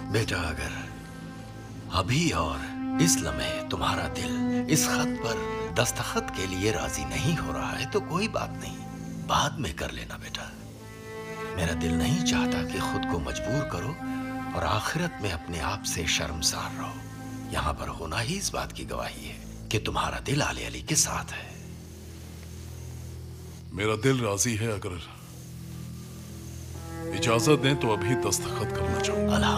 बेटा, अगर अभी और इस लम्हे तुम्हारा दिल इस खत पर दस्तखत के लिए राजी नहीं हो रहा है तो कोई बात नहीं, बाद में कर लेना बेटा। मेरा दिल नहीं चाहता कि खुद को मजबूर करो और आखिरत में अपने आप से शर्मसार रहो। यहां पर होना ही इस बात की गवाही है कि तुम्हारा दिल आले अली के साथ है। मेरा दिल राजी है, अगर इजाजत दें तो अभी दस्तखत करना चाहूंगा।